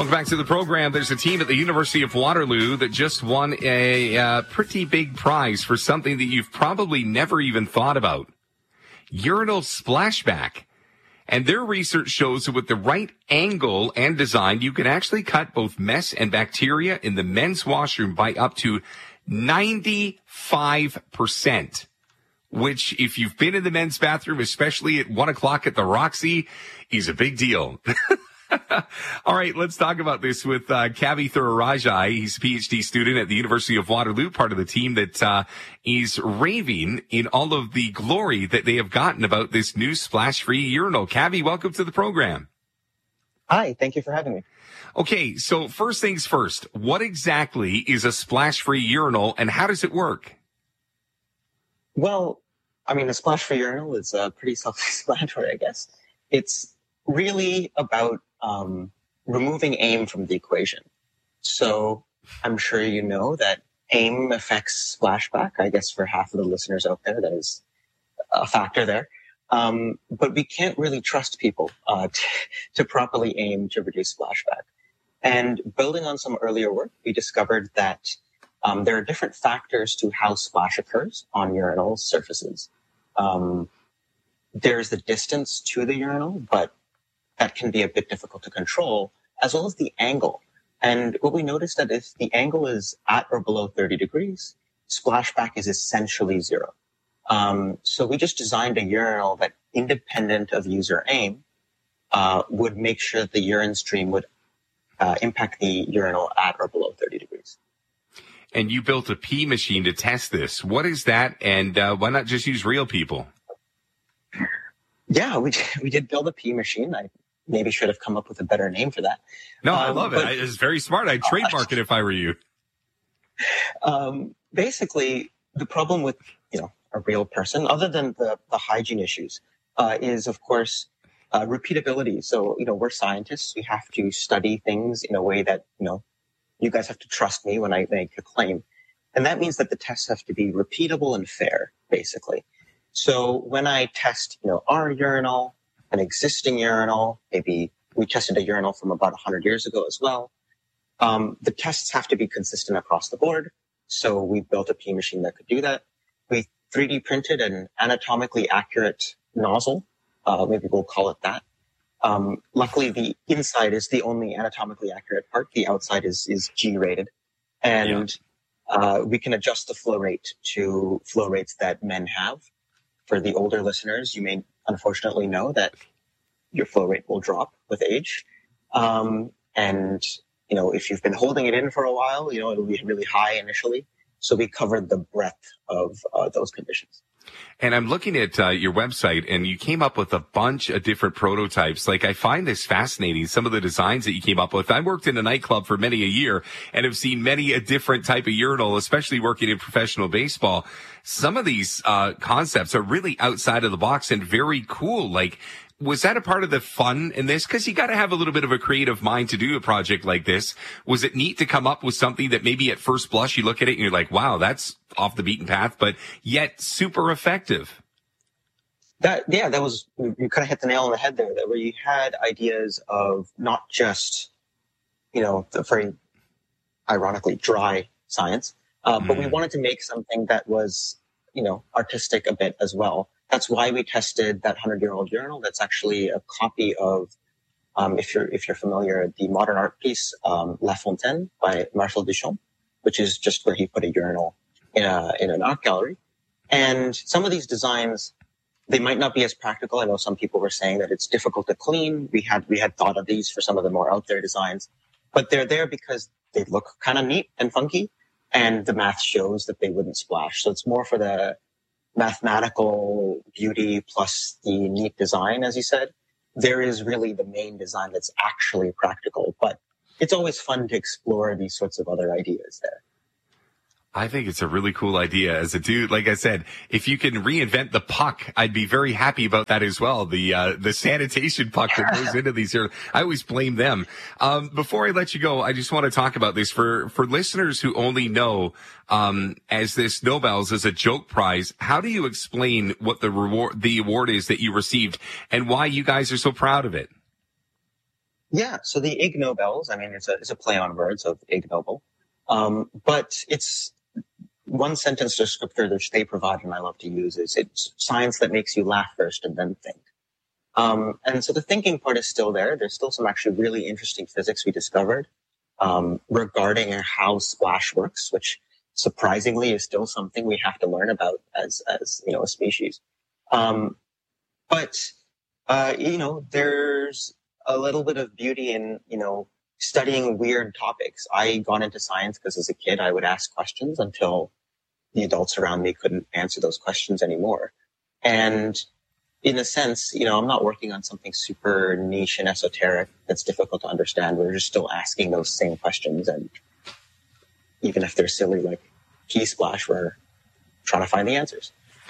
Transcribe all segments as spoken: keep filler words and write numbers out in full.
Welcome back to the program. There's a team at the University of Waterloo that just won a uh, pretty big prize for something that you've probably never even thought about. Urinal splashback. And their research shows that with the right angle and design, you can actually cut both mess and bacteria in the men's washroom by up to ninety-five percent. Which, if you've been in the men's bathroom, especially at one o'clock at the Roxy, is a big deal. All right, let's talk about this with uh, Kavi Thururajai. He's a PhD student at the University of Waterloo, part of the team that uh, is raving in all of the glory that they have gotten about this new splash-free urinal. Kavi, welcome to the program. Hi, thank you for having me. Okay, so first things first, what exactly is a splash-free urinal and how does it work? Well, I mean, a splash-free urinal is uh, pretty self-explanatory, I guess. It's really about um, removing aim from the equation. So I'm sure you know that aim affects splashback. I guess for half of the listeners out there, that is a factor there. Um, but we can't really trust people uh, to, to properly aim to reduce splashback. And building on some earlier work, we discovered that um, there are different factors to how splash occurs on urinal surfaces. Um, there's the distance to the urinal, but that can be a bit difficult to control, as well as the angle. And what we noticed that if the angle is at or below thirty degrees, splashback is essentially zero. Um, so we just designed a urinal that, independent of user aim, uh, would make sure that the urine stream would uh, impact the urinal at or below thirty degrees. And you built a pee machine to test this. What is that, and uh, why not just use real people? Yeah, we we did build a pee machine. I maybe should have come up with a better name for that. No, um, I love it. but, It's very smart. I'd trademark it if I were you. Um, basically, the problem with, you know, a real person, other than the, the hygiene issues, uh, is, of course, uh, repeatability. So, you know, we're scientists. We have to study things in a way that, you know, you guys have to trust me when I make a claim. And that means that the tests have to be repeatable and fair, basically. So when I test, you know, our urinal, an existing urinal, maybe we tested a urinal from about one hundred years ago as well, um, the tests have to be consistent across the board. So we built a pee machine that could do that. We three D printed an anatomically accurate nozzle. Uh, maybe we'll call it that. Um, luckily, the inside is the only anatomically accurate part. The outside is, is G-rated. And yeah. uh, we can adjust the flow rate to flow rates that men have. For the older listeners, you may unfortunately know that your flow rate will drop with age. Um, and, you know, if you've been holding it in for a while, you know, it'll be really high initially. So we covered the breadth of uh, those conditions. And I'm looking at uh, your website, and you came up with a bunch of different prototypes. Like, I find this fascinating, some of the designs that you came up with. I worked in a nightclub for many a year and have seen many a different type of urinal, especially working in professional baseball. Some of these uh concepts are really outside of the box and very cool. Like, was that a part of the fun in this? Because you got to have a little bit of a creative mind to do a project like this. Was it neat to come up with something that maybe at first blush you look at it and you're like, wow, that's off the beaten path, but yet super effective? That, yeah, that was, you kind of hit the nail on the head there, that where you had ideas of not just, you know, the very ironically dry science, uh, mm. but we wanted to make something that was, you know, artistic a bit as well. That's why we tested that hundred-year-old urinal. That's actually a copy of, um, if you're if you're familiar, the modern art piece um, La Fontaine by Marcel Duchamp, which is just where he put a urinal in a in an art gallery. And some of these designs, they might not be as practical. I know some people were saying that it's difficult to clean. We had we had thought of these for some of the more out there designs, but they're there because they look kind of neat and funky, and the math shows that they wouldn't splash. So it's more for the mathematical beauty plus the neat design, as you said. There is really the main design that's actually practical, but it's always fun to explore these sorts of other ideas there. I think it's a really cool idea. As a dude, like I said, if you can reinvent the puck, I'd be very happy about that as well. The uh, the sanitation puck that goes into these here, I always blame them. Um, before I let you go, I just want to talk about this for for listeners who only know um, as this Nobel's as a joke prize. How do you explain what the reward the award is that you received and why you guys are so proud of it? Yeah, so the Ig Nobels, I mean, it's a, it's a play on words of Ig Nobel, um, but it's one sentence descriptor which they provide and I love to use is it's science that makes you laugh first and then think. Um, and so the thinking part is still there. There's still some actually really interesting physics we discovered um, regarding how splash works, which surprisingly is still something we have to learn about as, as you know, a species. Um, but, uh, you know, there's a little bit of beauty in, you know, studying weird topics. I got into science because as a kid, I would ask questions until the adults around me couldn't answer those questions anymore. And in a sense, you know, I'm not working on something super niche and esoteric that's difficult to understand. We're just still asking those same questions. And even if they're silly, like key splash, we're trying to find the answers.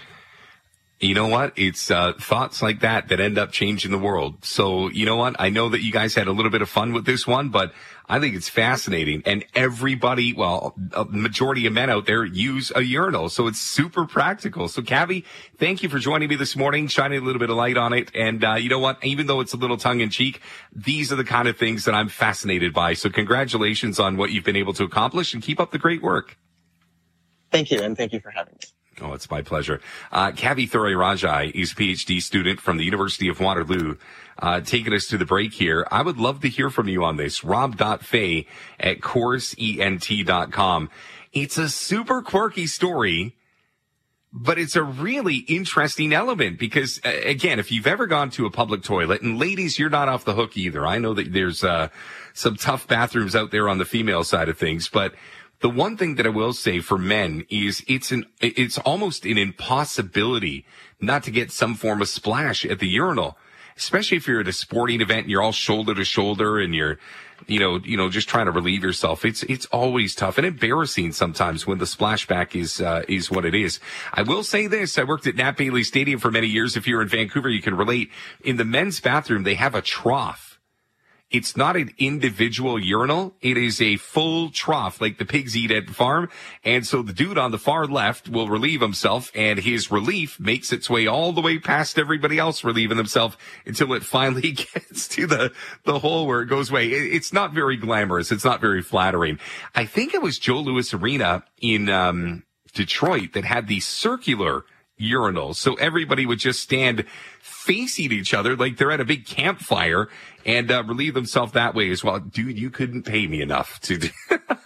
You know what? It's uh, thoughts like that that end up changing the world. So, you know what? I know that you guys had a little bit of fun with this one, but I think it's fascinating. And everybody, well, a majority of men out there use a urinal. So it's super practical. So, Cavi, thank you for joining me this morning, shining a little bit of light on it. And uh, you know what? Even though it's a little tongue in cheek, these are the kind of things that I'm fascinated by. So congratulations on what you've been able to accomplish and keep up the great work. Thank you. And thank you for having me. Oh, it's my pleasure. Uh, Kavi Thurairanjai is a PhD student from the University of Waterloo, uh, taking us to the break here. I would love to hear from you on this. rob.fay at course ent dot com. It's a super quirky story, but it's a really interesting element because, uh, again, if you've ever gone to a public toilet, and ladies, you're not off the hook either. I know that there's uh, some tough bathrooms out there on the female side of things, but the one thing that I will say for men is it's an, it's almost an impossibility not to get some form of splash at the urinal, especially if you're at a sporting event and you're all shoulder to shoulder and you're, you know, you know, just trying to relieve yourself. It's, it's always tough and embarrassing sometimes when the splashback is, uh, is what it is. I will say this. I worked at Nat Bailey Stadium for many years. If you're in Vancouver, you can relate. In the men's bathroom, they have a trough. It's not an individual urinal. It is a full trough like the pigs eat at the farm. And so the dude on the far left will relieve himself, and his relief makes its way all the way past everybody else relieving themselves until it finally gets to the, the hole where it goes away. It's not very glamorous. It's not very flattering. I think it was Joe Louis Arena in um, Detroit that had the circular urinals. So everybody would just stand facing each other like they're at a big campfire and uh, relieve themselves that way as well. Dude, you couldn't pay me enough to do.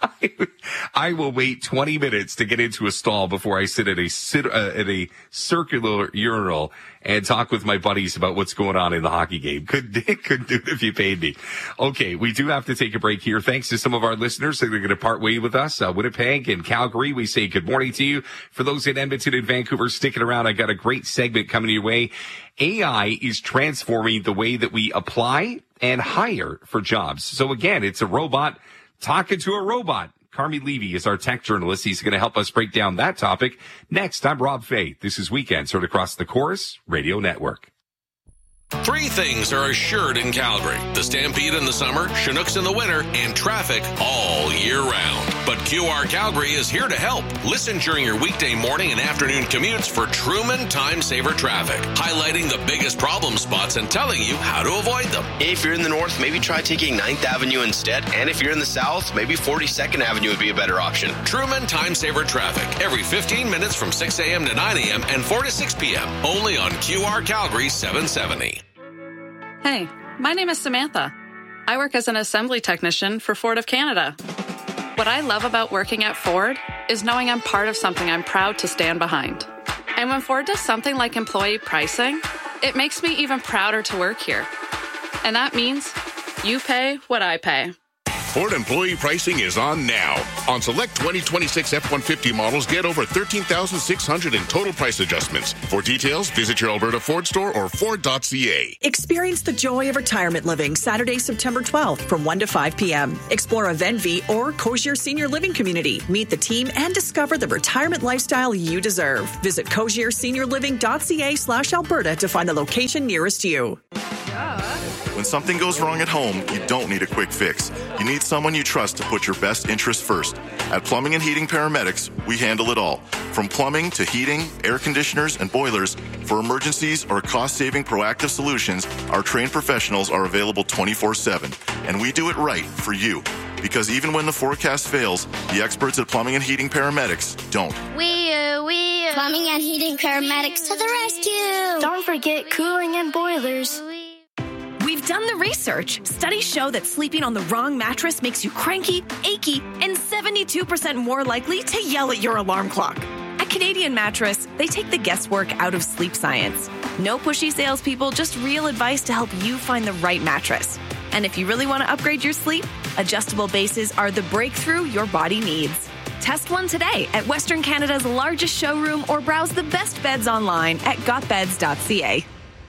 I will wait twenty minutes to get into a stall before I sit at a sit uh, at a circular urinal and talk with my buddies about what's going on in the hockey game. Couldn't, couldn't do it if you paid me. Okay, we do have to take a break here. Thanks to some of our listeners that are going to part way with us. Uh, Winnipeg and Calgary, we say good morning to you. For those in Edmonton and Vancouver sticking around, I got a great segment coming your way. A I is transforming the way that we apply and hire for jobs. So again, it's a robot talking to a robot. Carmi Levy is our tech journalist. He's going to help us break down that topic. Next, I'm Rob Fay. This is Weekends heard across the Chorus Radio Network. Three things are assured in Calgary: the Stampede in the summer, Chinooks in the winter, and traffic all year round. But Q R Calgary is here to help. Listen during your weekday morning and afternoon commutes for Truman Time Saver Traffic, highlighting the biggest problem spots and telling you how to avoid them. If you're in the north, maybe try taking ninth Avenue instead. And if you're in the south, maybe forty-second Avenue would be a better option. Truman Time Saver Traffic, every fifteen minutes from six a.m. to nine a.m. and four to six p.m. Only on Q R Calgary seven seventy. Hey, my name is Samantha. I work as an assembly technician for Ford of Canada. What I love about working at Ford is knowing I'm part of something I'm proud to stand behind. And when Ford does something like employee pricing, it makes me even prouder to work here. And that means you pay what I pay. Ford employee pricing is on now. On select twenty twenty-six F one fifty models, get over thirteen thousand six hundred dollars in total price adjustments. For details, visit your Alberta Ford store or Ford dot c a. Experience the joy of retirement living Saturday, September twelfth from one to five p.m. Explore a Venvi or Cozier Senior Living Community. Meet the team and discover the retirement lifestyle you deserve. Visit cozier senior living dot c a slash Alberta to find the location nearest you. When something goes wrong at home, you don't need a quick fix. You need someone you trust to put your best interests first. At Plumbing and Heating Paramedics, we handle it all. From plumbing to heating, air conditioners, and boilers, for emergencies or cost-saving proactive solutions, our trained professionals are available twenty-four seven. and we do it right for you. Because even when the forecast fails, the experts at Plumbing and Heating Paramedics don't. We, uh, we, uh, Plumbing and Heating Paramedics to the rescue! Don't forget cooling and boilers. We've done the research. Studies show that sleeping on the wrong mattress makes you cranky, achy, and seventy-two percent more likely to yell at your alarm clock. At Canadian Mattress, they take the guesswork out of sleep science. No pushy salespeople, just real advice to help you find the right mattress. And if you really want to upgrade your sleep, adjustable bases are the breakthrough your body needs. Test one today at Western Canada's largest showroom or browse the best beds online at got beds dot c a.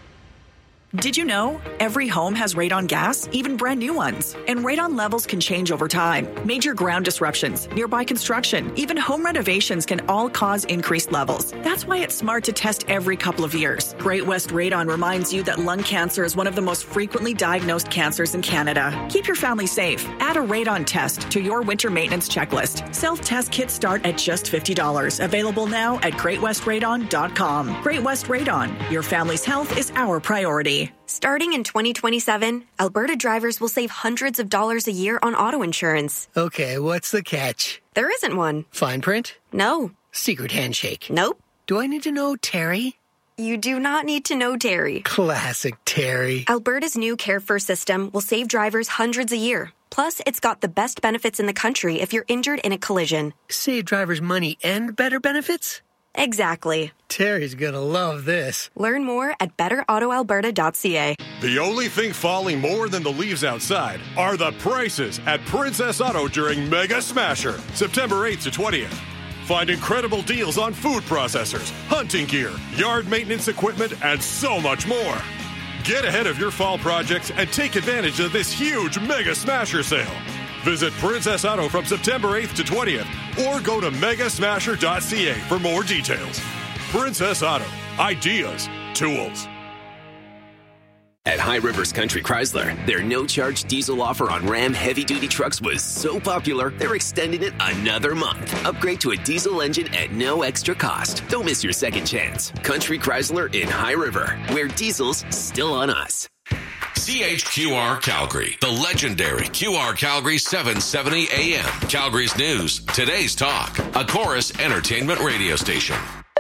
Did you know every home has radon gas, even brand new ones? And radon levels can change over time. Major ground disruptions, nearby construction, even home renovations can all cause increased levels. That's why it's smart to test every couple of years. Great West Radon reminds you that lung cancer is one of the most frequently diagnosed cancers in Canada. Keep your family safe. Add a radon test to your winter maintenance checklist. Self-test kits start at just fifty dollars. Available now at great west radon dot com. Great West Radon. Your family's health is our priority. Starting in twenty twenty-seven, Alberta drivers will save hundreds of dollars a year on auto insurance. Okay, what's the catch? There isn't one. Fine print? No. Secret handshake? Nope. Do I need to know Terry? You do not need to know Terry. Classic Terry. Alberta's new Care First system will save drivers hundreds a year. Plus, it's got the best benefits in the country if you're injured in a collision. Save drivers money and better benefits? Exactly. Terry's gonna love this. Learn more at better auto alberta dot c a. The only thing falling more than the leaves outside are the prices at Princess Auto during Mega Smasher, September eighth to twentieth. Find incredible deals on food processors, hunting gear, yard maintenance equipment, and so much more. Get ahead of your fall projects and take advantage of this huge Mega Smasher sale. Visit Princess Auto from September eighth to twentieth or go to mega smasher dot c a for more details. Princess Auto. Ideas. Tools. At High Rivers Country Chrysler, their no-charge diesel offer on Ram heavy-duty trucks was so popular, they're extending it another month. Upgrade to a diesel engine at no extra cost. Don't miss your second chance. Country Chrysler in High River, where diesel's still on us. C H Q R Calgary, the legendary Q R Calgary seven seventy A M. Calgary's news, today's talk, a Chorus entertainment radio station.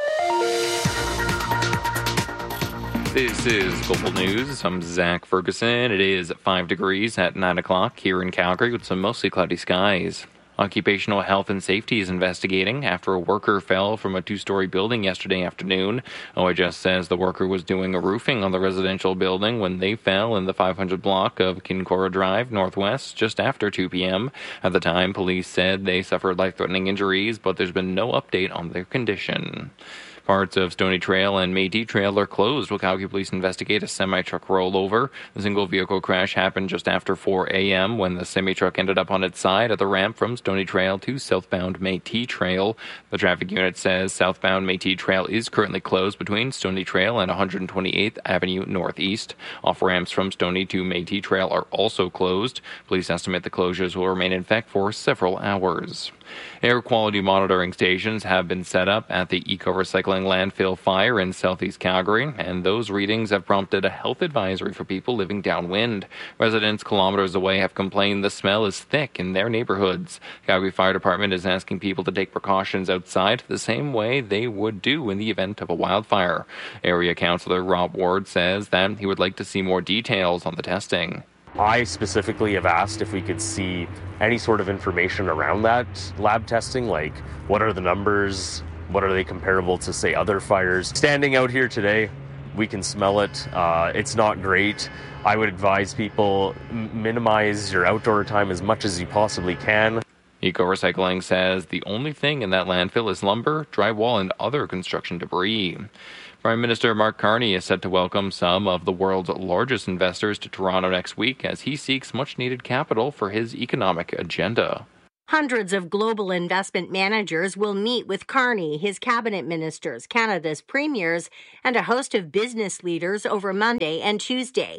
This is Global News. I'm Zach Ferguson. It is five degrees at nine o'clock here in Calgary with some mostly cloudy skies. Occupational Health and Safety is investigating after a worker fell from a two-story building yesterday afternoon. O H S says the worker was doing a roofing on the residential building when they fell in the five hundred block of Kincora Drive Northwest just after two p.m. At the time, police said they suffered life-threatening injuries, but there's been no update on their condition. Parts of Stony Trail and Métis Trail are closed while Calgary police investigate a semi-truck rollover. The single vehicle crash happened just after four a.m. when the semi-truck ended up on its side at the ramp from Stony Trail to southbound Métis Trail. The traffic unit says southbound Métis Trail is currently closed between Stony Trail and one hundred twenty-eighth Avenue Northeast. Off-ramps from Stony to Métis Trail are also closed. Police estimate the closures will remain in effect for several hours. Air quality monitoring stations have been set up at the eco-recycling landfill fire in southeast Calgary, and those readings have prompted a health advisory for people living downwind. Residents kilometers away have complained the smell is thick in their neighborhoods. Calgary Fire Department is asking people to take precautions outside the same way they would do in the event of a wildfire. Area Councillor Rob Ward says that he would like to see more details on the testing. I specifically have asked if we could see any sort of information around that lab testing, like what are the numbers, what are they comparable to, say, other fires. Standing out here today, we can smell it. Uh, it's not great. I would advise people m- minimize your outdoor time as much as you possibly can. Eco-recycling says the only thing in that landfill is lumber, drywall, and other construction debris. Prime Minister Mark Carney is set to welcome some of the world's largest investors to Toronto next week as he seeks much-needed capital for his economic agenda. Hundreds of global investment managers will meet with Carney, his cabinet ministers, Canada's premiers, and a host of business leaders over Monday and Tuesday.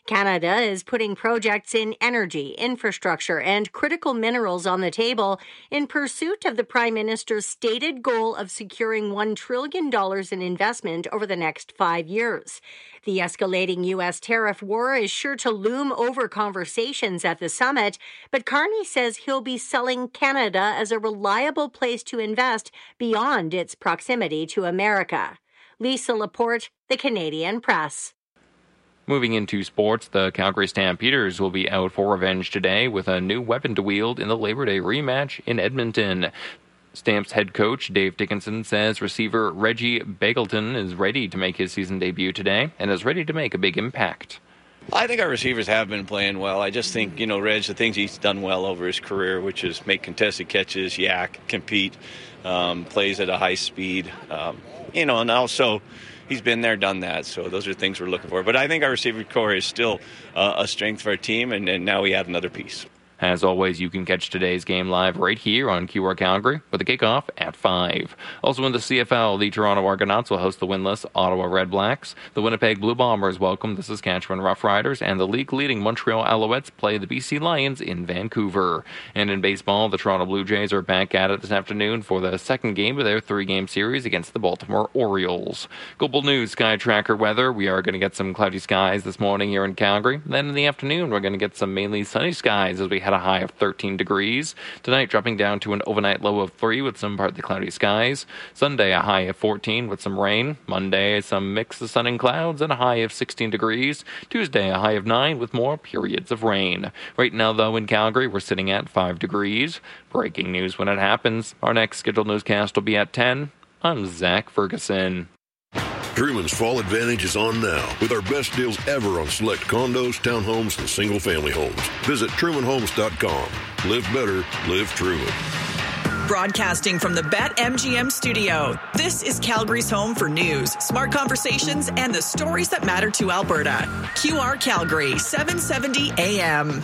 Canada is putting projects in energy, infrastructure, and critical minerals on the table in pursuit of the Prime Minister's stated goal of securing one trillion dollars in investment over the next five years. The escalating U S tariff war is sure to loom over conversations at the summit, but Carney says he'll be selling Canada as a reliable place to invest beyond its proximity to America. Lisa Laporte, The Canadian Press. Moving into sports, the Calgary Stampeders will be out for revenge today with a new weapon to wield in the Labor Day rematch in Edmonton. Stamps head coach Dave Dickinson says receiver Reggie Begelton is ready to make his season debut today and is ready to make a big impact. I think our receivers have been playing well. I just think, you know, Reg, the things he's done well over his career, which is make contested catches, yak, compete, um, plays at a high speed, um, you know, and also he's been there, done that. So those are things we're looking for. But I think our receiver core is still uh, a strength for our team, and, and now we add another piece. As always, you can catch today's game live right here on Q R Calgary with the kickoff at five. Also in the C F L, the Toronto Argonauts will host the winless Ottawa Red Blacks. The Winnipeg Blue Bombers welcome the Saskatchewan Roughriders, and the league-leading Montreal Alouettes play the B C Lions in Vancouver. And in baseball, the Toronto Blue Jays are back at it this afternoon for the second game of their three-game series against the Baltimore Orioles. Global News Sky Tracker weather. We are going to get some cloudy skies this morning here in Calgary. Then in the afternoon, we're going to get some mainly sunny skies as we had a high of thirteen degrees. Tonight, dropping down to an overnight low of three with some partly cloudy skies. Sunday, a high of fourteen with some rain. Monday, some mix of sun and clouds and a high of sixteen degrees. Tuesday, a high of nine with more periods of rain. Right now, though, in Calgary, we're sitting at five degrees. Breaking news when it happens. Our next scheduled newscast will be at ten. I'm Zach Ferguson. Truman's Fall Advantage is on now with our best deals ever on select condos, townhomes, and single-family homes. Visit Truman Homes dot com. Live better, live Truman. Broadcasting from the BetMGM studio, this is Calgary's home for news, smart conversations, and the stories that matter to Alberta. Q R Calgary, seven seventy A M.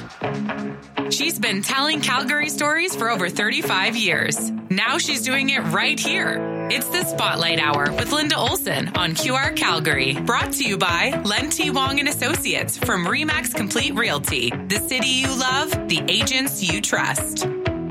She's been telling Calgary stories for over thirty-five years. Now she's doing it right here. It's the Spotlight Hour with Linda Olson on Q R Calgary. Brought to you by Len T. Wong and Associates from Remax Complete Realty. The city you love, the agents you trust.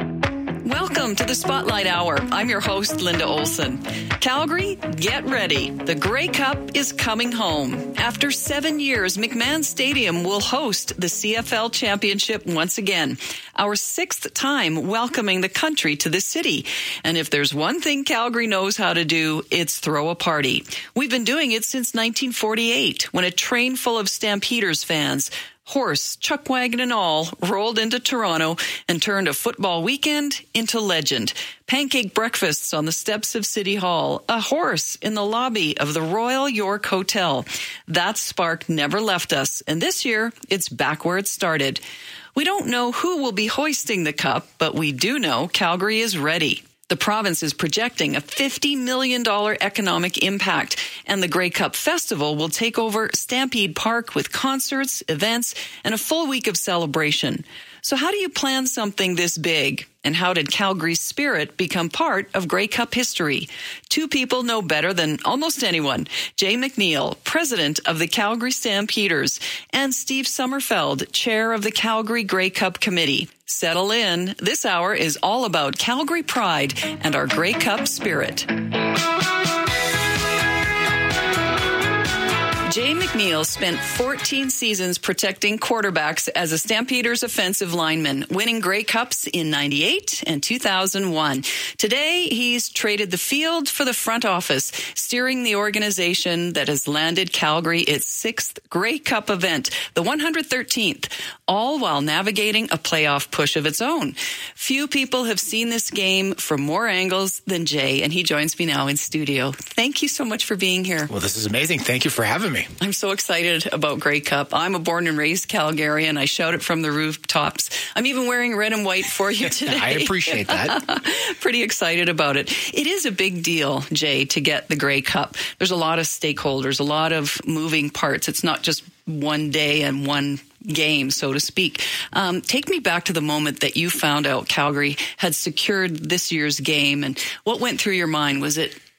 Welcome to the Spotlight Hour. I'm your host, Linda Olson. Calgary, get ready. The Grey Cup is coming home. After seven years, McMahon Stadium will host the C F L Championship once again. Our sixth time welcoming the country to the city. And if there's one thing Calgary knows how to do, it's throw a party. We've been doing it since nineteen forty-eight, when a train full of Stampeders fans, horse, chuck wagon and all, rolled into Toronto and turned a football weekend into legend. Pancake breakfasts on the steps of City Hall, a horse in the lobby of the Royal York Hotel. That spark never left us, and this year, it's back where it started. We don't know who will be hoisting the cup, but we do know Calgary is ready. The province is projecting a fifty million dollars economic impact, and the Grey Cup Festival will take over Stampede Park with concerts, events, and a full week of celebration. So how do you plan something this big? And how did Calgary's spirit become part of Grey Cup history? Two people know better than almost anyone. Jay McNeil, president of the Calgary Stampeders, and Steve Sommerfeld, chair of the Calgary Grey Cup Committee. Settle in. This hour is all about Calgary pride and our Grey Cup spirit. Jay McNeil spent fourteen seasons protecting quarterbacks as a Stampeders offensive lineman, winning Grey Cups in ninety-eight and two thousand one. Today, he's traded the field for the front office, steering the organization that has landed Calgary its sixth Grey Cup event, the one hundred thirteenth, all while navigating a playoff push of its own. Few people have seen this game from more angles than Jay, and he joins me now in studio. Thank you so much for being here. Well, this is amazing. Thank you for having me. I'm so excited about Grey Cup. I'm a born and raised Calgarian. I shout it from the rooftops. I'm even wearing red and white for you today. I appreciate that. Pretty excited about it. It is a big deal, Jay, to get the Grey Cup. There's a lot of stakeholders, a lot of moving parts. It's not just one day and one game, so to speak. Um, take me back to the moment that you found out Calgary had secured this year's game, and what went through your mind? Was it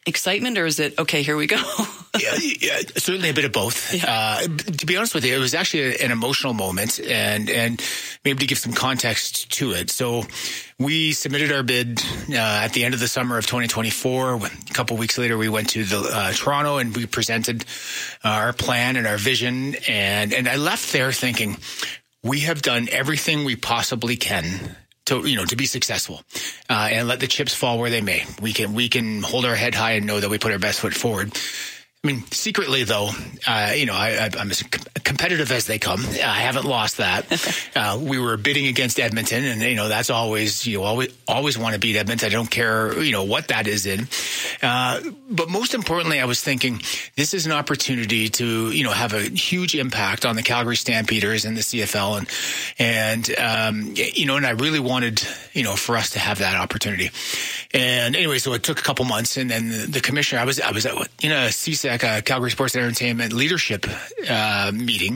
excitement, or is it, okay, here we go? yeah, yeah, certainly a bit of both. Yeah. Uh, to be honest with you, it was actually an emotional moment, and, and maybe to give some context to it. So we submitted our bid uh, at the end of the summer of twenty twenty-four. A couple of weeks later, we went to the uh, Toronto and we presented our plan and our vision. And, and I left there thinking, we have done everything we possibly can to, you know, to be successful, uh, and let the chips fall where they may. We can, we can hold our head high and know that we put our best foot forward. I mean, secretly though, uh, you know, I, I'm as competitive as they come. I haven't lost that. uh, we were bidding against Edmonton, and, you know, that's always, you always, always want to beat Edmonton. I don't care, you know, what that is in. Uh, but most importantly, I was thinking this is an opportunity to, you know, have a huge impact on the Calgary Stampeders and the C F L. And, and, um, you know, and I really wanted, you know, for us to have that opportunity. And anyway, so it took a couple months, and then the, the commissioner, I was, I was at, in a C S A C, a Calgary Sports and Entertainment leadership uh, meeting,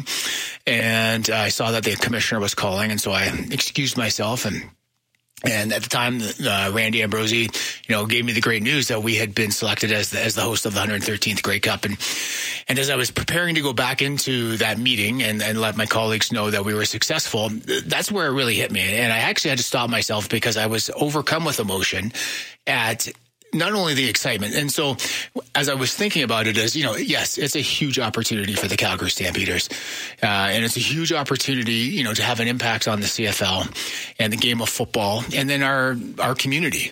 and I saw that the commissioner was calling, and so I excused myself. And and at the time, uh, Randy Ambrosi, you know, gave me the great news that we had been selected as the, as the host of the one hundred thirteenth Grey Cup. And and as I was preparing to go back into that meeting and, and let my colleagues know that we were successful, that's where it really hit me. And I actually had to stop myself because I was overcome with emotion at not only the excitement. And so as I was thinking about it, as you know, yes, it's a huge opportunity for the Calgary Stampeders. Uh, and it's a huge opportunity, you know, to have an impact on the C F L and the game of football and then our, our community.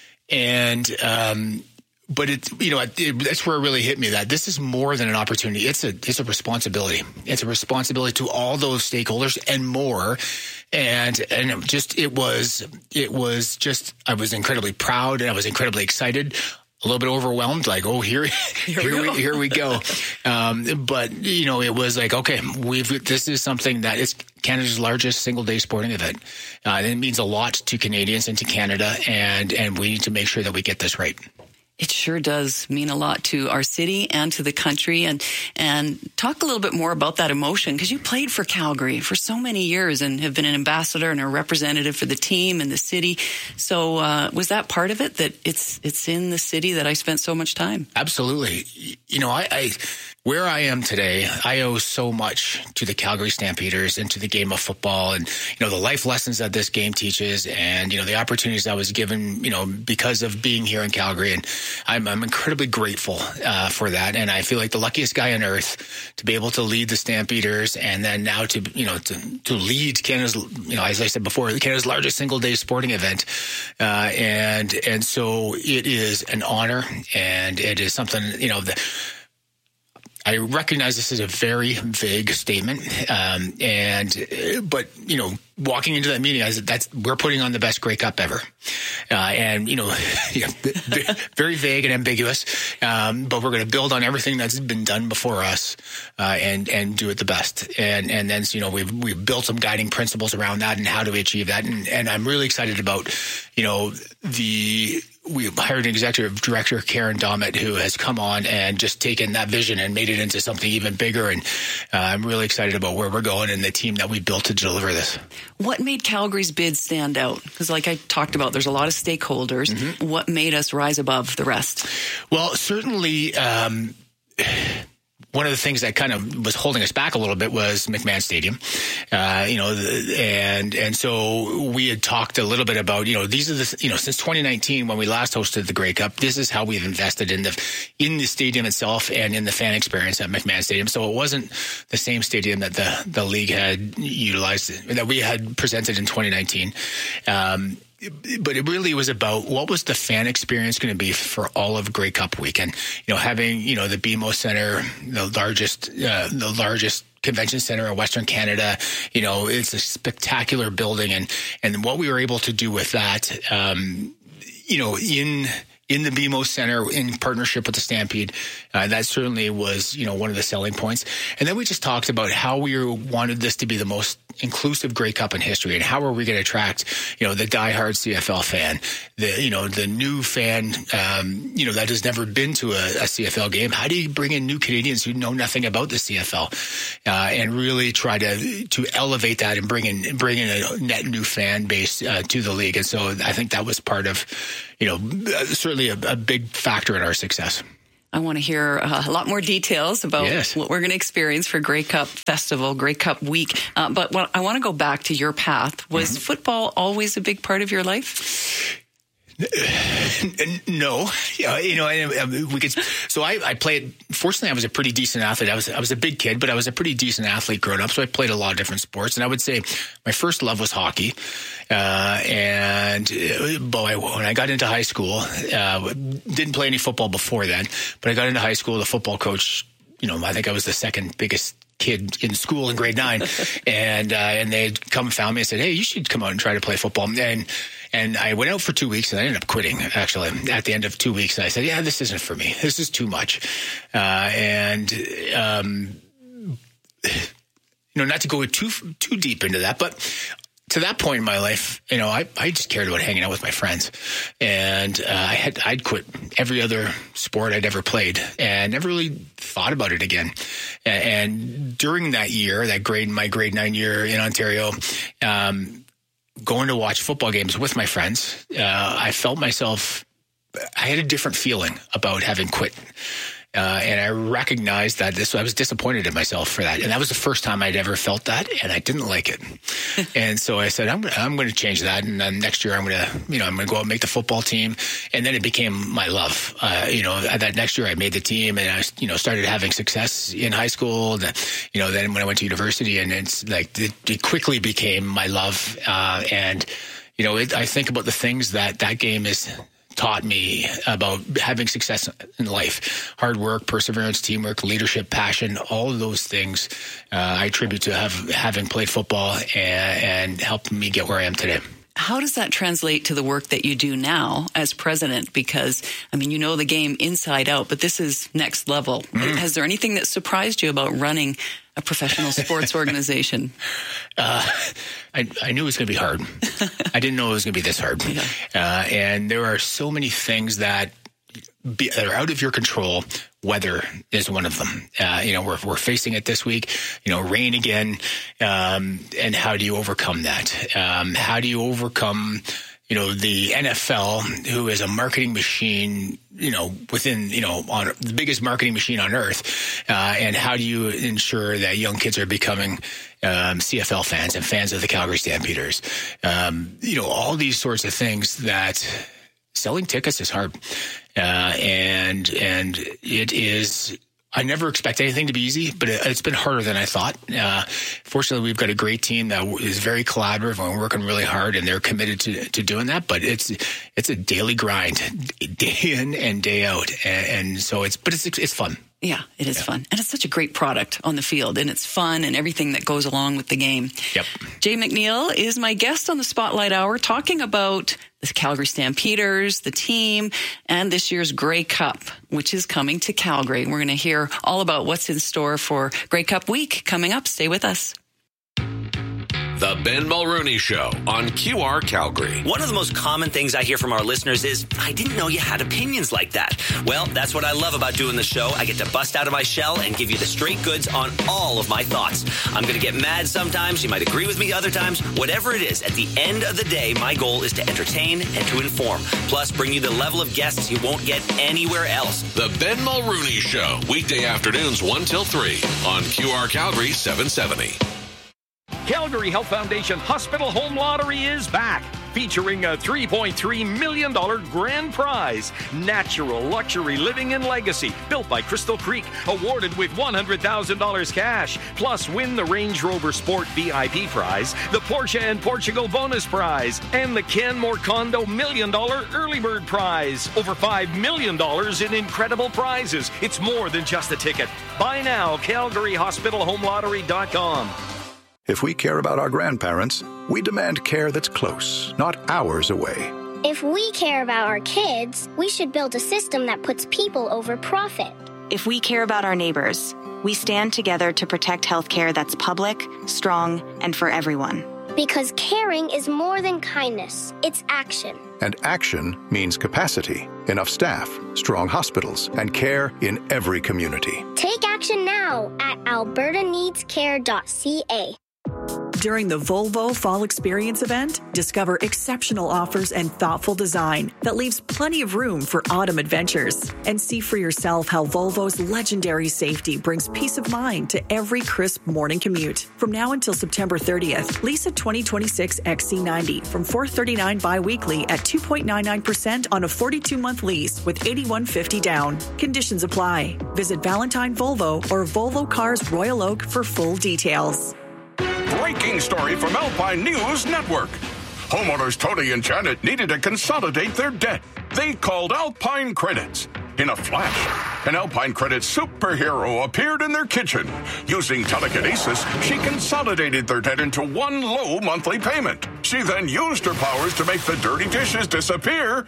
And, um, but it, you know, it, it, that's where it really hit me that this is more than an opportunity. It's a, it's a responsibility. It's a responsibility to all those stakeholders and more. And, and it just, it was, it was just, I was incredibly proud and I was incredibly excited, a little bit overwhelmed, like, oh, here, here, here, we, here we go. Um, but, you know, it was like, okay, we've, this is something that is Canada's largest single day sporting event. Uh, and it means a lot to Canadians and to Canada. And, and we need to make sure that we get this right. It sure does mean a lot to our city and to the country. And and talk a little bit more about that emotion, because you played for Calgary for so many years and have been an ambassador and a representative for the team and the city. So uh, was that part of it, that it's it's in the city that I spent so much time? Absolutely. You know, I, I where I am today, I owe so much to the Calgary Stampeders and to the game of football and, you know, the life lessons that this game teaches and, you know, the opportunities I was given, you know, because of being here in Calgary. And I'm, I'm incredibly grateful uh, for that. And I feel like the luckiest guy on earth to be able to lead the Stampeders and then now to, you know, to, to lead Canada's, you know, as I said before, Canada's largest single day sporting event. Uh, and, and so it is an honor, and it is something, you know, that I recognize this is a very vague statement, um, and but you know, walking into that meeting, I said, "That's we're putting on the best Grey Cup ever," uh, and you know, yeah, very vague and ambiguous. Um, but we're going to build on everything that's been done before us, uh, and and do it the best. And and then you know, we've we've built some guiding principles around that and how do we achieve that. And and I'm really excited about, you know, the. We hired an executive director, Karen Dommett, who has come on and just taken that vision and made it into something even bigger. And uh, I'm really excited about where we're going and the team that we built to deliver this. What made Calgary's bid stand out? Because like I talked about, there's a lot of stakeholders. Mm-hmm. What made us rise above the rest? Well, certainly... Um, one of the things that kind of was holding us back a little bit was McMahon Stadium, uh, you know, and and so we had talked a little bit about, you know, these are the, you know, since twenty nineteen when we last hosted the Grey Cup, this is how we've invested in the in the stadium itself and in the fan experience at McMahon Stadium. So it wasn't the same stadium that the the league had utilized, that we had presented in twenty nineteen. Um, But it really was about what was the fan experience going to be for all of Grey Cup weekend. You know, having, you know, the B M O Center, the largest, uh, the largest convention center in Western Canada. You know, it's a spectacular building, and and what we were able to do with that, um, you know, in. in the B M O Center in partnership with the Stampede. Uh, that certainly was, you know, one of the selling points. And then we just talked about how we wanted this to be the most inclusive Grey Cup in history, and how are we going to attract, you know, the diehard C F L fan, the, you know, the new fan, um, you know, that has never been to a, a C F L game. How do you bring in new Canadians who know nothing about the C F L, uh, and really try to, to elevate that and bring in, bring in a net new fan base, uh, to the league. And so I think that was part of, you know, certainly a, a big factor in our success. I want to hear uh, a lot more details about yes. what we're going to experience for Grey Cup Festival, Grey Cup Week. Uh, but what, I want to go back to your path. Was mm-hmm. football always a big part of your life? No, you know, we could. So I, I played. Fortunately, I was a pretty decent athlete. I was I was a big kid, but I was a pretty decent athlete growing up. So I played a lot of different sports, and I would say my first love was hockey. Uh, and boy, when I got into high school, uh, didn't play any football before then, but I got into high school. The football coach, you know, I think I was the second biggest kid in school in grade nine, and uh, and they'd come and found me and said, "Hey, you should come out and try to play football." And And I went out for two weeks and I ended up quitting, actually, at the end of two weeks. And I said, yeah, this isn't for me. This is too much. Uh, and, um, you know, not to go too too deep into that, but to that point in my life, you know, I, I just cared about hanging out with my friends. And uh, I had, I'd quit every other sport I'd ever played and never really thought about it again. And, and during that year, that grade, my grade nine year in Ontario, um, going to watch football games with my friends, uh, I felt myself, I had a different feeling about having quit. Uh, and I recognized that this, I was disappointed in myself for that. And that was the first time I'd ever felt that, and I didn't like it. And so I said, I'm, I'm going to change that. And then next year I'm going to, you know, I'm going to go out and make the football team. And then it became my love. Uh, you know, that next year I made the team and I, you know, started having success in high school. And, you know, then when I went to university, and it's like, it, it quickly became my love. Uh, and, you know, it, I think about the things that that game is taught me about having success in life: hard work, perseverance, teamwork, leadership, passion. All of those things uh, I attribute to have, having played football and, and helped me get where I am today. How does that translate to the work that you do now as president? Because, I mean, you know the game inside out, but this is next level. Mm. Has there anything that surprised you about running a professional sports organization? Uh, I, I knew it was going to be hard. I didn't know it was going to be this hard. Yeah. Uh, and there are so many things that, be, that are out of your control. Weather is one of them. Uh, you know, we're we're facing it this week. You know, rain again. Um, and how do you overcome that? Um, how do you overcome, you know, the N F L, who is a marketing machine, you know, within, you know, on the biggest marketing machine on earth. Uh, and how do you ensure that young kids are becoming um, C F L fans and fans of the Calgary Stampeders? Um, you know, all these sorts of things that selling tickets is hard. Uh, and, and it is, I never expect anything to be easy, but it, it's been harder than I thought. Uh, fortunately, we've got a great team that is very collaborative and working really hard, and they're committed to, to doing that. But it's it's a daily grind, day in and day out, and, and so it's but it's it's fun. Yeah, it is yeah. fun. And it's such a great product on the field, and it's fun and everything that goes along with the game. Yep. Jay McNeil is my guest on the Spotlight Hour, talking about the Calgary Stampeders, the team, and this year's Grey Cup, which is coming to Calgary. We're going to hear all about what's in store for Grey Cup Week coming up. Stay with us. The Ben Mulrooney Show on Q R Calgary. One of the most common things I hear from our listeners is, I didn't know you had opinions like that. Well, that's what I love about doing the show. I get to bust out of my shell and give you the straight goods on all of my thoughts. I'm going to get mad sometimes. You might agree with me other times. Whatever it is, at the end of the day, my goal is to entertain and to inform. Plus, bring you the level of guests you won't get anywhere else. The Ben Mulrooney Show, weekday afternoons one till three on Q R Calgary seven seventy. Calgary Health Foundation Hospital Home Lottery is back, featuring a three point three million dollars grand prize. Natural luxury living and legacy, built by Crystal Creek, awarded with one hundred thousand dollars cash. Plus, win the Range Rover Sport V I P prize, the Porsche and Portugal bonus prize, and the Canmore Condo million dollar early bird prize. Over five million dollars in incredible prizes. It's more than just a ticket. Buy now, Calgary Hospital Home Lottery dot com. If we care about our grandparents, we demand care that's close, not hours away. If we care about our kids, we should build a system that puts people over profit. If we care about our neighbors, we stand together to protect healthcare that's public, strong, and for everyone. Because caring is more than kindness, it's action. And action means capacity, enough staff, strong hospitals, and care in every community. Take action now at alberta needs care dot c a. During the Volvo Fall Experience event, discover exceptional offers and thoughtful design that leaves plenty of room for autumn adventures. And see for yourself how Volvo's legendary safety brings peace of mind to every crisp morning commute. From now until September thirtieth, lease a twenty twenty-six X C ninety from four hundred thirty-nine dollars bi-weekly at two point nine nine percent on a forty-two month lease with eighty-one fifty down. Conditions apply. Visit Valentine Volvo or Volvo Cars Royal Oak for full details. Breaking story from Alpine News Network. Homeowners Tony and Janet needed to consolidate their debt. They called Alpine Credits. In a flash, an Alpine Credits superhero appeared in their kitchen. Using telekinesis, she consolidated their debt into one low monthly payment. She then used her powers to make the dirty dishes disappear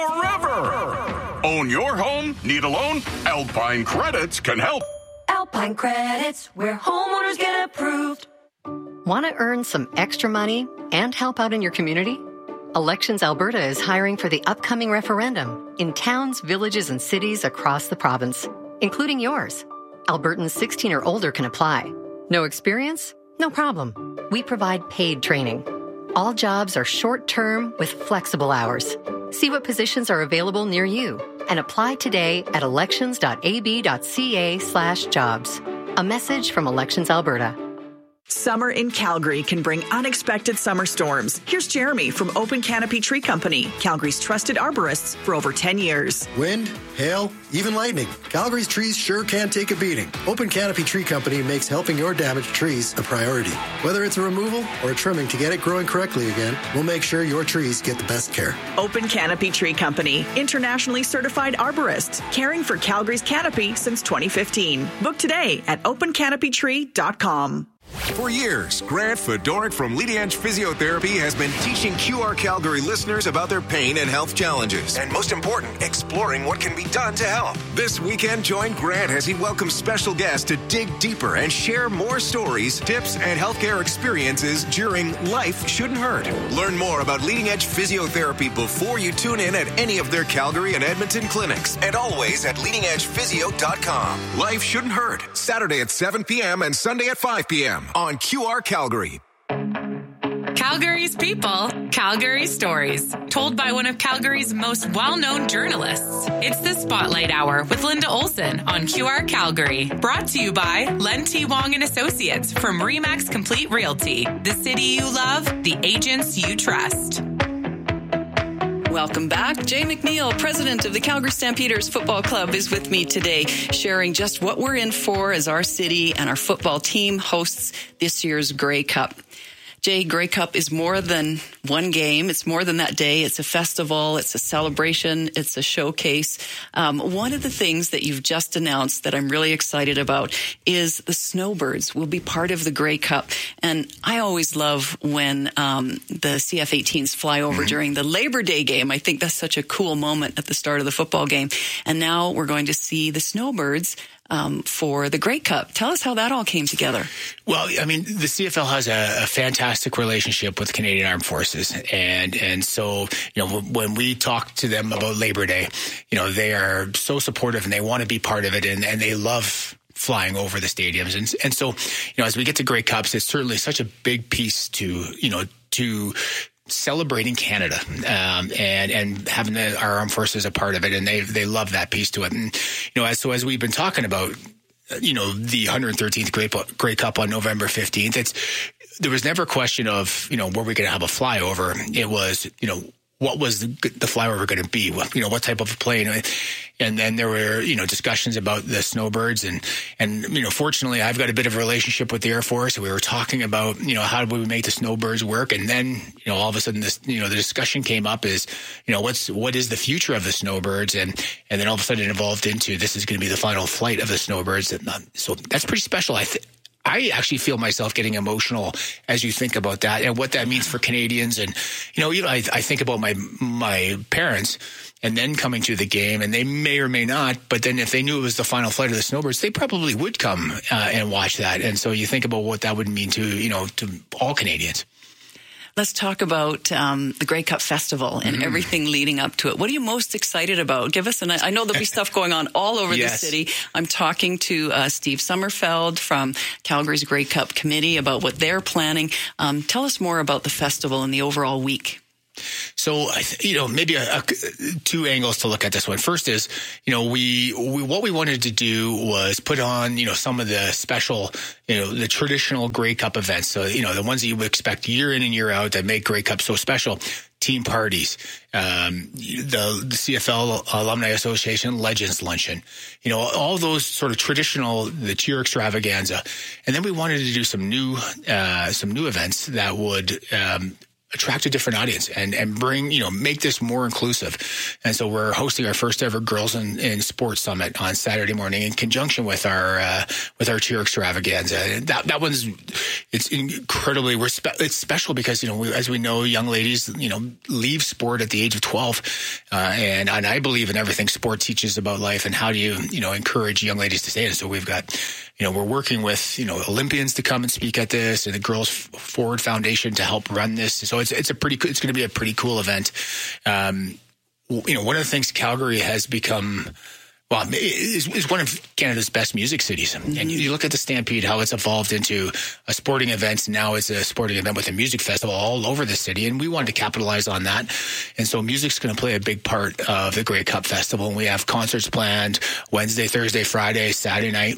forever. Own your home? Need a loan? Alpine Credits can help. Alpine Credits, where homeowners get approved. Want to earn some extra money and help out in your community? Elections Alberta is hiring for the upcoming referendum in towns, villages, and cities across the province, including yours. Albertans sixteen or older can apply. No experience? No problem. We provide paid training. All jobs are short-term with flexible hours. See what positions are available near you and apply today at elections.ab.ca slash jobs. A message from Elections Alberta. Summer in Calgary can bring unexpected summer storms. Here's Jeremy from Open Canopy Tree Company, Calgary's trusted arborists for over ten years. Wind, hail, even lightning. Calgary's trees sure can take a beating. Open Canopy Tree Company makes helping your damaged trees a priority. Whether it's a removal or a trimming to get it growing correctly again, we'll make sure your trees get the best care. Open Canopy Tree Company, internationally certified arborists, caring for Calgary's canopy since twenty fifteen. Book today at open canopy tree dot com. For years, Grant Fedoric from Leading Edge Physiotherapy has been teaching Q R Calgary listeners about their pain and health challenges. And most important, exploring what can be done to help. This weekend, join Grant as he welcomes special guests to dig deeper and share more stories, tips, and healthcare experiences during Life Shouldn't Hurt. Learn more about Leading Edge Physiotherapy before you tune in at any of their Calgary and Edmonton clinics. And always at leading edge physio dot com. Life Shouldn't Hurt, Saturday at seven p.m. and Sunday at five p.m. on Q R Calgary. Calgary's people, Calgary's stories, told by one of Calgary's most well-known journalists. It's the Spotlight Hour with Linda Olson on Q R Calgary. Brought to you by Len T. Wong and Associates from Remax Complete Realty. The city you love, the agents you trust. Welcome back. Jay McNeil, president of the Calgary Stampeders Football Club, is with me today, sharing just what we're in for as our city and our football team hosts this year's Grey Cup. Jay, Grey Cup is more than one game. It's more than that day. It's a festival. It's a celebration. It's a showcase. Um, one of the things that you've just announced that I'm really excited about is the Snowbirds will be part of the Grey Cup. And I always love when um, the C F eighteens fly over mm-hmm. during the Labor Day game. I think that's such a cool moment at the start of the football game. And now we're going to see the Snowbirds Um, for the Grey Cup. Tell us how that all came together. Well, I mean, the C F L has a, a fantastic relationship with Canadian Armed Forces. And, and so, you know, when we talk to them about Labor Day, you know, they are so supportive and they want to be part of it, and, and they love flying over the stadiums. And, and so, you know, as we get to Grey Cups, it's certainly such a big piece to, you know, to celebrating Canada, um, and, and having the, our armed forces a part of it. And they, they love that piece to it. And, you know, as, so as we've been talking about, you know, the one hundred thirteenth Grey, Grey Cup on November fifteenth, it's, there was never a question of, you know, were we going to have a flyover? It was, you know, what was the, the flyover going to be? What, you know, what type of a plane? And then there were, you know, discussions about the Snowbirds. And, and, you know, fortunately, I've got a bit of a relationship with the Air Force. And we were talking about, you know, how do we make the Snowbirds work? And then, you know, all of a sudden this, you know, the discussion came up is, you know, what's, what is the future of the Snowbirds? And, and then all of a sudden it evolved into this is going to be the final flight of the Snowbirds. And, um, so that's pretty special. I think. I actually feel myself getting emotional as you think about that and what that means for Canadians. And, you know, even I, I think about my my parents and then coming to the game, and they may or may not, but then if they knew it was the final flight of the Snowbirds, they probably would come uh, and watch that. And so you think about what that would mean to, you know, to all Canadians. Let's talk about um, the Grey Cup Festival and mm. everything leading up to it. What are you most excited about? Give us an. I know there'll be stuff going on all over yes. the city. I'm talking to uh, Steve Sommerfeld from Calgary's Grey Cup Committee about what they're planning. Um, tell us more about the festival and the overall week. So, you know, maybe a, a, two angles to look at this one. First is, you know, we, we what we wanted to do was put on, you know, some of the special, you know, the traditional Grey Cup events. So, you know, the ones that you would expect year in and year out that make Grey Cup so special. Team parties, um, the, the C F L Alumni Association Legends Luncheon, you know, all those sort of traditional, the cheer extravaganza. And then we wanted to do some new, uh, some new events that would, um, attract a different audience and, and bring, you know, make this more inclusive. And so we're hosting our first ever Girls in, in Sports Summit on Saturday morning in conjunction with our, uh, with our cheer extravaganza. And that, that one's, it's incredibly, we're spe- it's special because, you know, we, as we know, young ladies, you know, leave sport at the age of twelve. Uh, and, and I believe in everything sport teaches about life and how do you, you know, encourage young ladies to stay in. So we've got, you know, we're working with, you know, Olympians to come and speak at this and the Girls Forward Foundation to help run this. So it's, it's a pretty, it's going to be a pretty cool event. Um, you know, one of the things Calgary has become, well, is, is one of Canada's best music cities. Mm-hmm. And you, you look at the Stampede, how it's evolved into a sporting event. Now it's a sporting event with a music festival all over the city. And we wanted to capitalize on that. And so music's going to play a big part of the Grey Cup Festival. And we have concerts planned Wednesday, Thursday, Friday, Saturday night.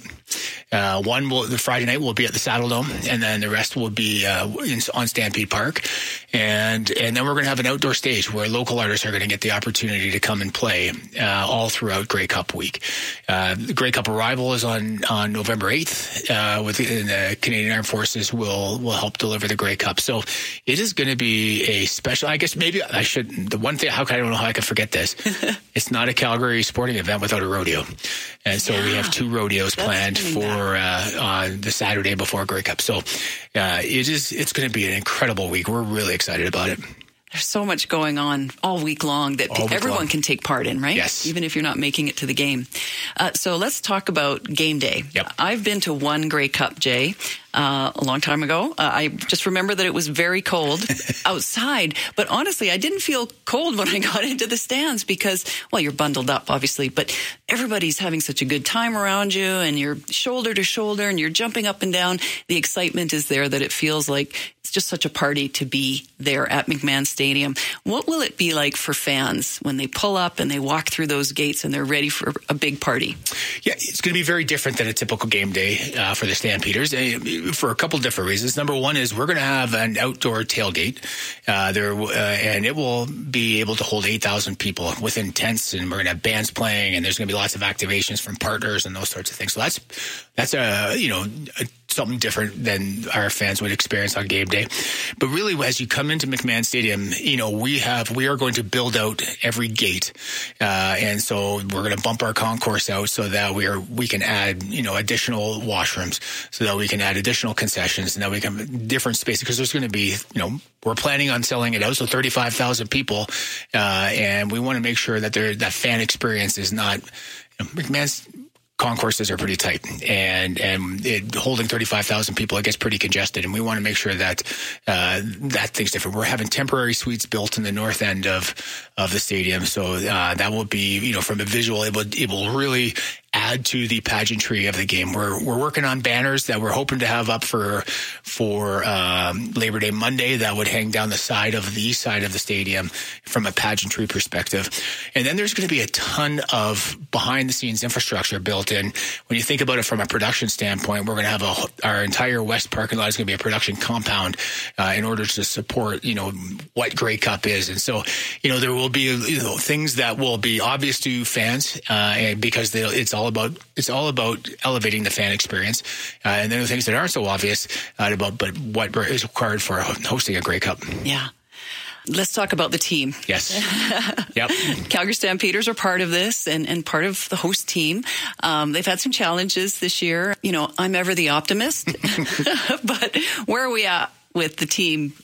Uh, one will, the Friday night will be at the Saddle Dome, and then the rest will be uh, in, on Stampede Park. And and then we're going to have an outdoor stage where local artists are going to get the opportunity to come and play uh, all throughout Grey Cup week. Uh, the Grey Cup arrival is on, on November eighth. Uh, with the, the Canadian Armed Forces will will help deliver the Grey Cup. So it is going to be a special. I guess maybe I should. The one thing, how can I don't know how I could forget this? It's not a Calgary sporting event without a rodeo, and so yeah. we have two rodeos That's planned for uh, on the Saturday before Grey Cup. So uh, it is. It's going to be an incredible week. We're really excited about it. There's so much going on all week long that week everyone long. can take part in, right? Yes. Even if you're not making it to the game. Uh, so let's talk about game day. Yep. I've been to one Grey Cup, Jay, uh, a long time ago. Uh, I just remember that it was very cold outside. But honestly, I didn't feel cold when I got into the stands because, well, you're bundled up, obviously, but everybody's having such a good time around you and you're shoulder to shoulder and you're jumping up and down. The excitement is there that it feels like it's just such a party to be there at McMahon Stadium. What will it be like for fans when they pull up and they walk through those gates and they're ready for a big party? Yeah, it's going to be very different than a typical game day uh, for the Stampeders uh, for a couple different reasons. Number one is we're going to have an outdoor tailgate uh, there, uh, and it will be able to hold eight thousand people within tents, and we're going to have bands playing, and there's going to be lots of activations from partners and those sorts of things. So that's that's a you know a, something different than our fans would experience on game day. But really, as you come into McMahon Stadium, you know, we have, we are going to build out every gate. Uh, and so we're going to bump our concourse out so that we are, we can add, you know, additional washrooms, so that we can add additional concessions, and that we can different spaces, because there's going to be, you know, we're planning on selling it out. So thirty-five thousand people. Uh, and we want to make sure that there, that fan experience is not, you know, McMahon's concourses are pretty tight, and and it, holding thirty-five thousand people, it gets pretty congested, and we want to make sure that uh, that thing's different. We're having temporary suites built in the north end of of the stadium, so uh, that will be, you know, from a visual, it will, it will really add to the pageantry of the game. We're we're working on banners that we're hoping to have up for for um, Labor Day Monday that would hang down the side of the east side of the stadium from a pageantry perspective. And then there's going to be a ton of behind the scenes infrastructure built in. When you think about it from a production standpoint, we're going to have a, our entire west parking lot is going to be a production compound uh, in order to support, you know, what Grey Cup is. And so, you know, there will be, you know, things that will be obvious to fans uh, and because they, it's all about it's all about elevating the fan experience, uh, and then the things that aren't so obvious uh, about, but what is required for hosting a Grey Cup. Yeah. Let's talk about the team. Yes. Yep. Calgary Stampeders are part of this and, and part of the host team. Um, they've had some challenges this year. You know, I'm ever the optimist, but where are we at with the team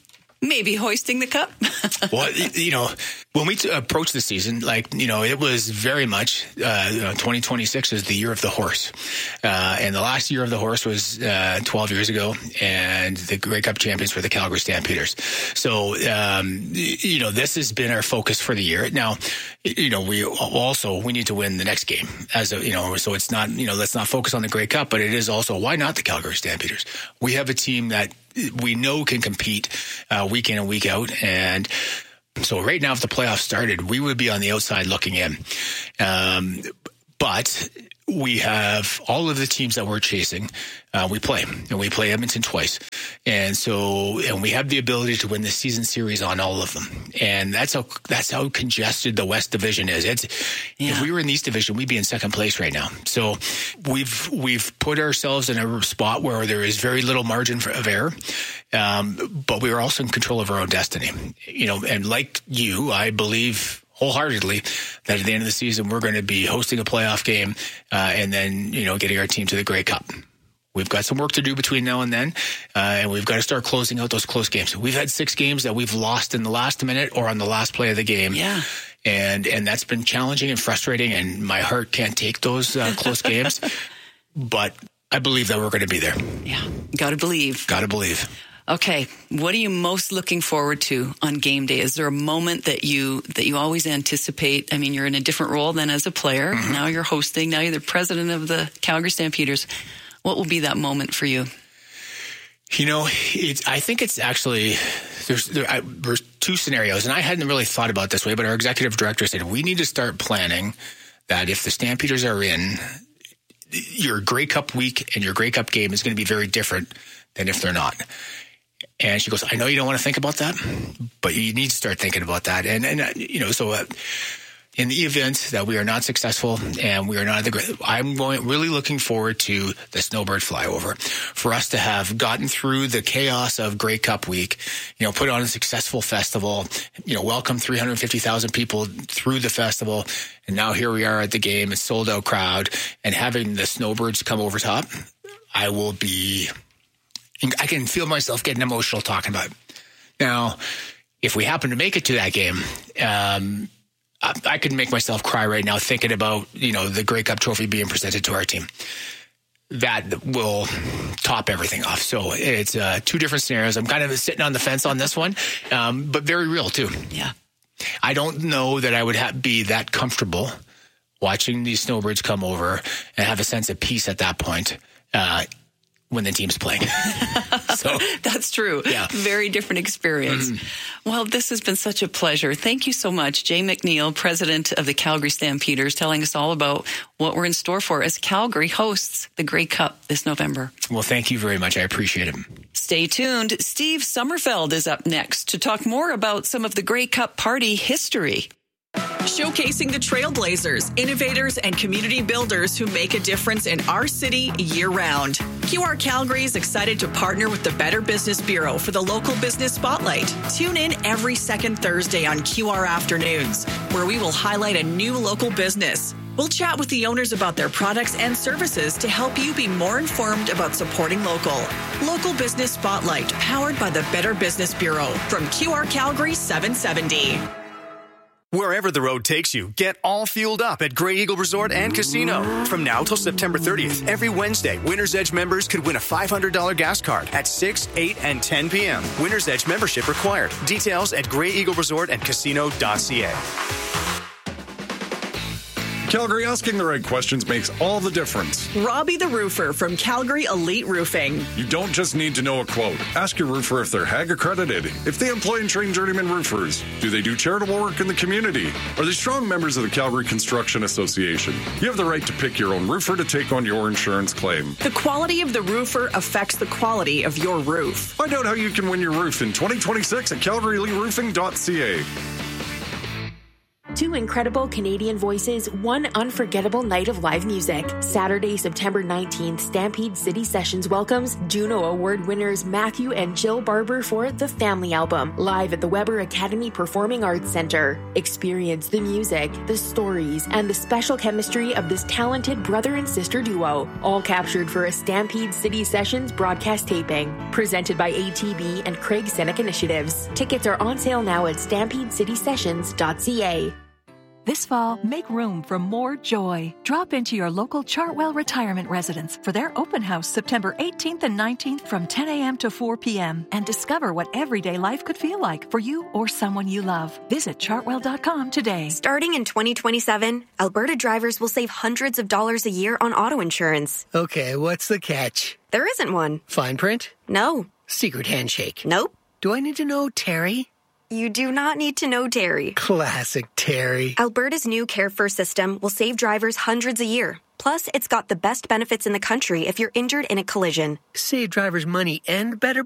Maybe hoisting the cup. Well, you know, when we t- approached the season, like, you know, it was very much uh, you know, twenty twenty-six is the year of the horse. Uh, and the last year of the horse was uh, twelve years ago, and the Grey Cup champions were the Calgary Stampeders. So, um, you know, this has been our focus for the year. Now, you know, we also, we need to win the next game. As a, you know, so it's not, you know, let's not focus on the Grey Cup, but it is also, why not the Calgary Stampeders? We have a team that we know can compete uh, week in and week out. And so right now, if the playoffs started, we would be on the outside looking in. Um, but we have all of the teams that we're chasing. Uh, we play, and we play Edmonton twice. And so, and we have the ability to win the season series on all of them. And that's how, that's how congested the West Division is. It's, yeah. If we were in the East Division, we'd be in second place right now. So we've, we've put ourselves in a spot where there is very little margin for, of error. Um, but we are also in control of our own destiny, you know, and like you, I believe wholeheartedly that at the end of the season, we're going to be hosting a playoff game, uh, and then, you know, getting our team to the Grey Cup. We've got some work to do between now and then, uh, and we've got to start closing out those close games. We've had six games that we've lost in the last minute or on the last play of the game. Yeah. And, and that's been challenging and frustrating, and my heart can't take those uh, close games. But I believe that we're going to be there. Yeah. Got to believe. Got to believe. Okay, what are you most looking forward to on game day? Is there a moment that you that you always anticipate? I mean, you're in a different role than as a player. Mm-hmm. Now you're hosting. Now you're the president of the Calgary Stampeders. What will be that moment for you? You know, it's, I think it's actually, there's, there, I, there's two scenarios, and I hadn't really thought about this way, but our executive director said, we need to start planning that if the Stampeders are in, your Grey Cup week and your Grey Cup game is going to be very different than if they're not. And she goes, I know you don't want to think about that, but you need to start thinking about that. And, and uh, you know, so uh, in the event that we are not successful and we are not at the, I'm going really looking forward to the Snowbird flyover for us to have gotten through the chaos of Grey Cup week, you know, put on a successful festival, you know, welcome three hundred fifty thousand people through the festival. And now here we are at the game, a sold out crowd, and having the Snowbirds come over top. I will be, I can feel myself getting emotional talking about it. Now, if we happen to make it to that game, um, I, I could make myself cry right now thinking about, you know, the Grey Cup trophy being presented to our team. That will top everything off. So it's uh, two different scenarios. I'm kind of sitting on the fence on this one, um, but very real too. Yeah. I don't know that I would ha- be that comfortable watching these Snowbirds come over and have a sense of peace at that point. Uh, when the team's playing. So that's true. Yeah. Very different experience. Mm-hmm. Well, this has been such a pleasure. Thank you so much, Jay McNeil, president of the Calgary Stampeders, telling us all about what we're in store for as Calgary hosts the Grey Cup this November. Well, thank you very much. I appreciate it. Stay tuned. Steve Sommerfeld is up next to talk more about some of the Grey Cup party history. Showcasing the trailblazers, innovators, and community builders who make a difference in our city year-round. Q R Calgary is excited to partner with the Better Business Bureau for the Local Business Spotlight. Tune in every second Thursday on Q R Afternoons, where we will highlight a new local business. We'll chat with the owners about their products and services to help you be more informed about supporting local. Local Business Spotlight, powered by the Better Business Bureau, from Q R Calgary seven seventy. Wherever the road takes you, get all fueled up at Grey Eagle Resort and Casino. From now till September thirtieth, every Wednesday, Winner's Edge members could win a five hundred dollars gas card at six, eight, and ten p.m. Winner's Edge membership required. Details at Grey Eagle Resort and Casino dot c a. Calgary, asking the right questions makes all the difference. Robbie the Roofer from Calgary Elite Roofing. You don't just need to know a quote. Ask your roofer if they're H A G accredited, if they employ and train journeyman roofers. Do they do charitable work in the community? Are they strong members of the Calgary Construction Association? You have the right to pick your own roofer to take on your insurance claim. The quality of the roofer affects the quality of your roof. Find out how you can win your roof in twenty twenty-six at calgary elite roofing dot c a. Two incredible Canadian voices, one unforgettable night of live music. Saturday, September nineteenth, Stampede City Sessions welcomes Juno Award winners Matthew and Jill Barber for The Family Album, live at the Weber Academy Performing Arts Center. Experience the music, the stories, and the special chemistry of this talented brother and sister duo, all captured for a Stampede City Sessions broadcast taping. Presented by A T B and Craig Seneca Initiatives. Tickets are on sale now at stampede city sessions dot c a. This fall, make room for more joy. Drop into your local Chartwell Retirement Residence for their open house September eighteenth and nineteenth from ten a.m. to four p.m. and discover what everyday life could feel like for you or someone you love. Visit chartwell dot com today. Starting in twenty twenty-seven, Alberta drivers will save hundreds of dollars a year on auto insurance. Okay, what's the catch? There isn't one. Fine print? No. Secret handshake? Nope. Do I need to know Terry? You do not need to know Terry. Classic Terry. Alberta's new Care First system will save drivers hundreds a year. Plus, it's got the best benefits in the country if you're injured in a collision. Save drivers money and better